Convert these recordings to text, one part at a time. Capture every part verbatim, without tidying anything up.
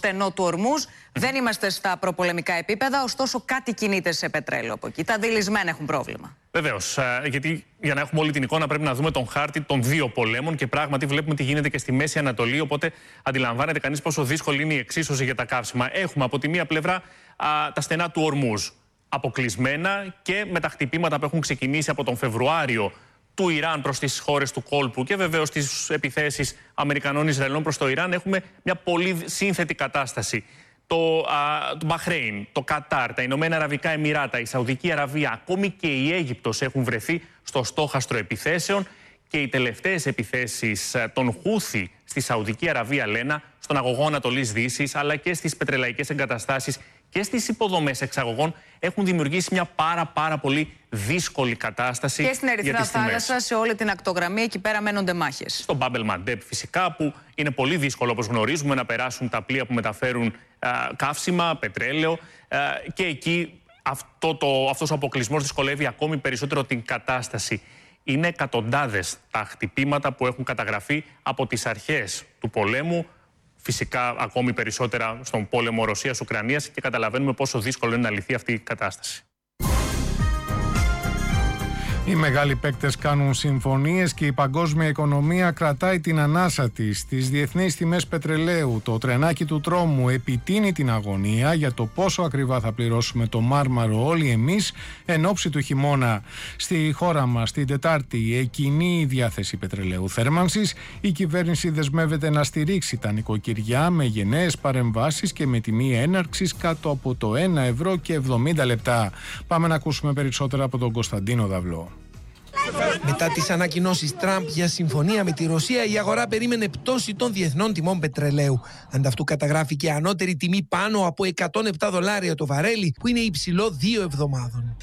στενό του Ορμούζ. Δεν είμαστε στα προπολεμικά επίπεδα, ωστόσο κάτι κινείται σε πετρέλαιο από εκεί. Τα δειλισμένα έχουν πρόβλημα. Βεβαίως, γιατί για να έχουμε όλη την εικόνα πρέπει να δούμε τον χάρτη των δύο πολέμων και πράγματι βλέπουμε τι γίνεται και στη Μέση Ανατολή. Οπότε αντιλαμβάνεται κανείς πόσο δύσκολη είναι η εξίσωση για τα καύσιμα. Έχουμε από τη μία πλευρά α, τα στενά του Ορμούζ αποκλεισμένα και με τα χτυπήματα που έχουν ξεκινήσει από τον Φεβρουάριο του Ιράν προς τις χώρες του κόλπου και βεβαίως τις επιθέσεις Αμερικανών Ισραηλών προς το Ιράν, έχουμε μια πολύ σύνθετη κατάσταση. Το, α, το Μπαχρέιν, το Κατάρ, τα Ηνωμένα Αραβικά Εμιράτα, η Σαουδική Αραβία, ακόμη και η Αίγυπτος έχουν βρεθεί στο στόχαστρο επιθέσεων και οι τελευταίες επιθέσεις των Χούθι στη Σαουδική Αραβία, Λένα, στον αγωγό Ανατολής Δύσης, αλλά και στις πετρελαϊκές εγκαταστάσεις και στις υποδομές εξαγωγών έχουν δημιουργήσει μια πάρα πάρα πολύ δύσκολη κατάσταση. Και στην Ερυθρά Θάλασσα, σε όλη την ακτογραμμή, εκεί πέρα μένονται μάχες. Στο Μπάμπ ελ-Μαντέπ φυσικά, που είναι πολύ δύσκολο, όπως γνωρίζουμε, να περάσουν τα πλοία που μεταφέρουν α, καύσιμα, πετρέλαιο α, και εκεί αυτό το, αυτός ο αποκλεισμός δυσκολεύει ακόμη περισσότερο την κατάσταση. Είναι εκατοντάδες τα χτυπήματα που έχουν καταγραφεί από τις αρχές του πολέμου. Φυσικά ακόμη περισσότερα στον πόλεμο Ρωσίας-Ουκρανίας και καταλαβαίνουμε πόσο δύσκολο είναι να λυθεί αυτή η κατάσταση. Οι μεγάλοι παίκτες κάνουν συμφωνίες και η παγκόσμια οικονομία κρατάει την ανάσα της. Στις διεθνείς τιμές πετρελαίου, το τρενάκι του τρόμου επιτείνει την αγωνία για το πόσο ακριβά θα πληρώσουμε το μάρμαρο όλοι εμείς εν ώψη του χειμώνα. Στη χώρα μας την Τετάρτη εκκινεί η διάθεση πετρελαίου θέρμανσης. Η κυβέρνηση δεσμεύεται να στηρίξει τα νοικοκυριά με γενναίες παρεμβάσεις και με τιμή έναρξης κάτω από το ένα ευρώ και εβδομήντα λεπτά. Πάμε να ακούσουμε περισσότερα από τον Κωνσταντίνο Δαυλό. Μετά τις ανακοινώσεις Τραμπ για συμφωνία με τη Ρωσία, η αγορά περίμενε πτώση των διεθνών τιμών πετρελαίου. Ανταυτού καταγράφηκε ανώτερη τιμή πάνω από εκατόν επτά δολάρια το βαρέλι, που είναι υψηλό δύο εβδομάδων.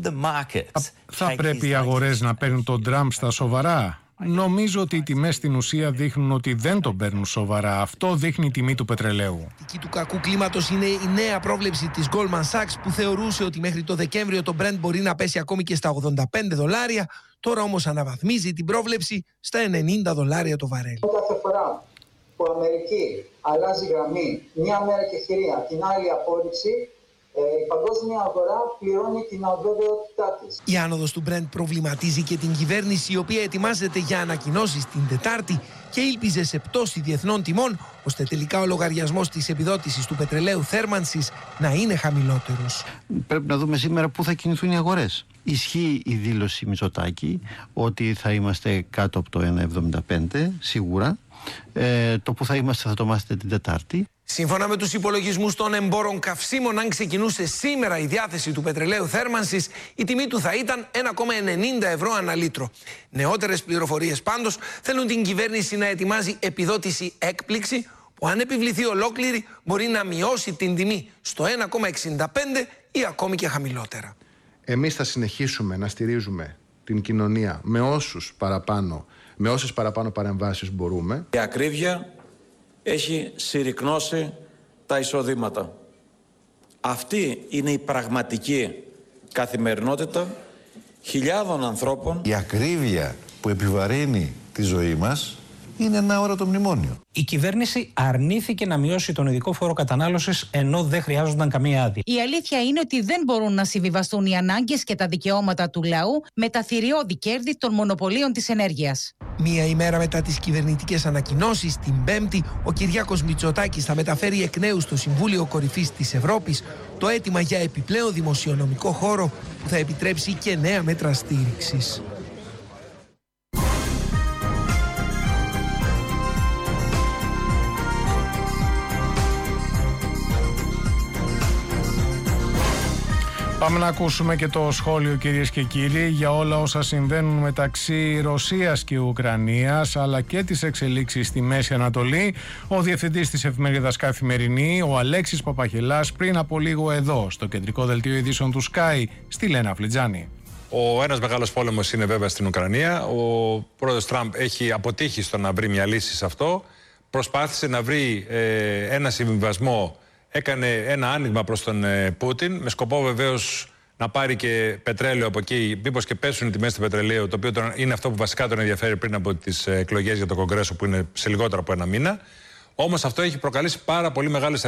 Θα πρέπει οι αγορές να παίρνουν τον Τραμπ στα σοβαρά? Νομίζω ότι οι τιμές στην ουσία δείχνουν ότι δεν τον παίρνουν σοβαρά. Αυτό δείχνει η τιμή του πετρελαίου. Η τιμή του κακού κλίματος είναι η νέα πρόβλεψη της Goldman Sachs, που θεωρούσε ότι μέχρι το Δεκέμβριο το Brent μπορεί να πέσει ακόμη και στα ογδόντα πέντε δολάρια. Τώρα όμως αναβαθμίζει την πρόβλεψη στα ενενήντα δολάρια το βαρέλι. Κάθε φορά που η Αμερική αλλάζει γραμμή, μια μέρα και χειρία, την άλλη απόρριψη, η παγκόσμια αγορά πληρώνει την αβέβαιότητά της. Η άνοδος του Brent προβληματίζει και την κυβέρνηση, η οποία ετοιμάζεται για ανακοινώσεις την Τετάρτη και ήλπιζε σε πτώση διεθνών τιμών, ώστε τελικά ο λογαριασμός της επιδότησης του πετρελαίου θέρμανσης να είναι χαμηλότερος. Πρέπει να δούμε σήμερα πού θα κινηθούν οι αγορές. Ισχύει η δήλωση Μητσοτάκη ότι θα είμαστε κάτω από το ένα εβδομήντα πέντε, σίγουρα. Ε, το που θα είμαστε θα το μάθετε την Τετάρτη. Σύμφωνα με τους υπολογισμούς των εμπόρων καυσίμων, αν ξεκινούσε σήμερα η διάθεση του πετρελαίου θέρμανσης, η τιμή του θα ήταν ένα κόμμα ενενήντα ευρώ ανά λίτρο. Νεότερες πληροφορίες πάντως θέλουν την κυβέρνηση να ετοιμάζει επιδότηση έκπληξη, που αν επιβληθεί ολόκληρη μπορεί να μειώσει την τιμή στο ένα κόμμα εξήντα πέντε ή ακόμη και χαμηλότερα. Εμείς θα συνεχίσουμε να στηρίζουμε την κοινωνία με όσους παραπάνω, με όσες παραπάνω παρεμβάσεις μπορούμε. Η ακρίβεια έχει συρρικνώσει τα εισοδήματα. Αυτή είναι η πραγματική καθημερινότητα χιλιάδων ανθρώπων. Η ακρίβεια που επιβαρύνει τη ζωή μας είναι ένα αόρατο μνημόνιο. Η κυβέρνηση αρνήθηκε να μειώσει τον ειδικό φόρο κατανάλωσης, ενώ δεν χρειάζονταν καμία άδεια. Η αλήθεια είναι ότι δεν μπορούν να συμβιβαστούν οι ανάγκες και τα δικαιώματα του λαού με τα θηριώδη κέρδη των μονοπωλίων της ενέργειας. Μία ημέρα μετά τις κυβερνητικές ανακοινώσεις, την Πέμπτη, ο Κυριάκος Μητσοτάκης θα μεταφέρει εκ νέου στο Συμβούλιο Κορυφής της Ευρώπης το αίτημα για επιπλέον δημοσιονομικό χώρο που θα επιτρέψει και νέα μέτρα στήριξης. Πάμε να ακούσουμε και το σχόλιο, κυρίες και κύριοι, για όλα όσα συμβαίνουν μεταξύ Ρωσίας και Ουκρανίας, αλλά και τις εξελίξεις στη Μέση Ανατολή. Ο διευθυντής της εφημερίδας Καθημερινή, ο Αλέξης Παπαχελάς, πριν από λίγο εδώ, στο κεντρικό δελτίο ειδήσεων του Sky, στη Λένα Φλιτζάνη. Ο ένας μεγάλος πόλεμος είναι βέβαια στην Ουκρανία. Ο πρόεδρος Τραμπ έχει αποτύχει στο να βρει μια λύση σε αυτό. Προσπάθησε να βρει ε, ένα συμβιβασμό. Έκανε ένα άνοιγμα προς τον ε, Πούτιν, με σκοπό βεβαίως να πάρει και πετρέλαιο από εκεί, μήπως και πέσουν οι τιμές του πετρελαίου, το οποίο τον, είναι αυτό που βασικά τον ενδιαφέρει πριν από τις εκλογές για το Κογκρέσο, που είναι σε λιγότερο από ένα μήνα. Όμως αυτό έχει προκαλέσει πάρα πολύ μεγάλες